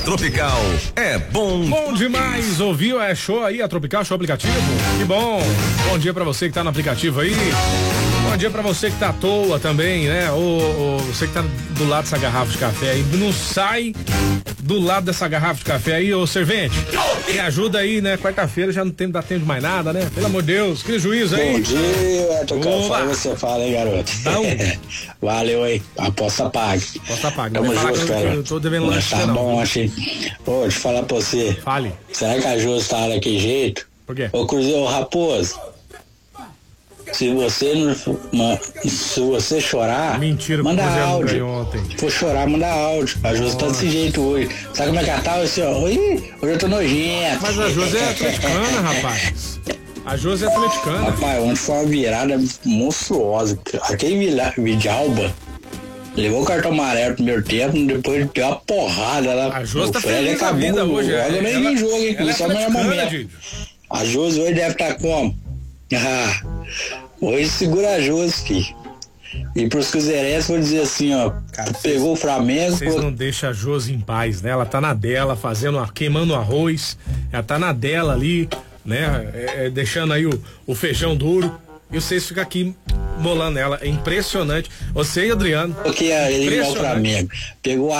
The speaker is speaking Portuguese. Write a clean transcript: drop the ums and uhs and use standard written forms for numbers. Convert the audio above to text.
Tropical é bom. Bom demais, ouviu? É show aí, a Tropical, show aplicativo. Que bom. Bom dia pra você que tá no aplicativo aí. Bom dia pra você que tá à toa também, né? Ou você que tá do lado dessa garrafa de café aí. Não sai do lado dessa garrafa de café aí, ô servente. Me ajuda aí, né? Quarta-feira já não dá tempo de mais nada, né? Pelo amor de Deus, que juízo aí. Bom dia, Tropical. Você fala aí, garoto. Valeu aí. Aposta pague. Aposta pague. Tamo junto, cara. Eu tô devendo lanche. Tá bom, achei. Ô, deixa eu falar pra você. Fale. Será que a Josi tá daquele jeito? Por quê? Ô, Cruzeiro, Raposo. Se você chorar, mentira, manda áudio. Ontem. Se for chorar, manda áudio. A Josi tá desse jeito hoje. Sabe como é que ela tá? Assim, ó, hoje eu tô nojento. Mas a Josi é atleticana, rapaz. A Josi é atleticana. Rapaz, ontem foi uma virada monstruosa. Aquele Vidalba levou o cartão amarelo no primeiro tempo, depois deu uma porrada lá. A Josi tá feliz da vida hoje. Eu nem vi jogo, hein? Isso é o melhor momento. A Josi hoje deve estar como? Hoje segura a Josi, filho. E pros cruzeirenses vou dizer assim, ó, cara, pegou o Flamengo. Vocês não deixam a Josi em paz, né? Ela tá na dela, queimando arroz, ela tá na dela ali, né? Deixando aí o feijão duro. E vocês ficam aqui molando ela. É impressionante. Você e Adriano. Porque ele é o Flamengo. Pegou